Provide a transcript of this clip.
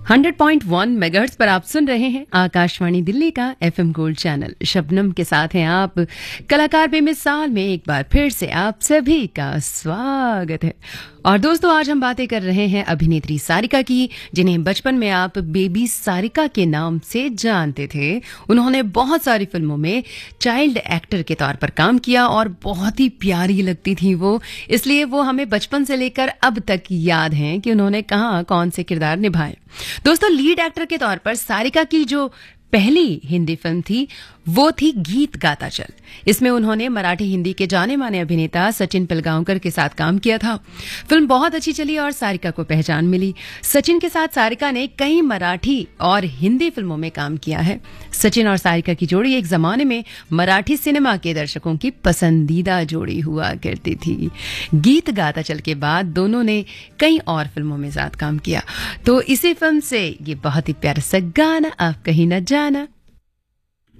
100.1 megahertz पर आप सुन रहे हैं आकाशवाणी दिल्ली का एफएम गोल्ड चैनल। शबनम के साथ हैं आप। कलाकार बेमिसाल में एक बार फिर से आप सभी का स्वागत है। और दोस्तों, आज हम बातें कर रहे हैं अभिनेत्री सारिका की, जिन्हें बचपन में आप बेबी सारिका के नाम से जानते थे। उन्होंने बहुत सारी फिल्मों में चाइल्ड एक्टर के तौर पर काम किया और बहुत ही प्यारी लगती थी वो, इसलिए वो हमें बचपन से लेकर अब तक याद हैं कि उन्होंने कहाँ कौन से किरदार निभाए। दोस्तों, लीड एक्टर के तौर पर सारिका की जो पहली हिंदी फिल्म थी वो थी गीत गाता चल। इसमें उन्होंने मराठी हिंदी के जाने माने अभिनेता सचिन पिलगांवकर के साथ काम किया था। फिल्म बहुत अच्छी चली और सारिका को पहचान मिली। सचिन के साथ सारिका ने कई मराठी और हिंदी फिल्मों में काम किया है। सचिन और सारिका की जोड़ी एक जमाने में मराठी सिनेमा के दर्शकों की पसंदीदा जोड़ी हुआ करती थी। गीत गाता चल के बाद दोनों ने कई और फिल्मों में साथ काम किया। तो इसी फिल्म से ये बहुत ही प्यारा सा गाना आप कहीं न जाना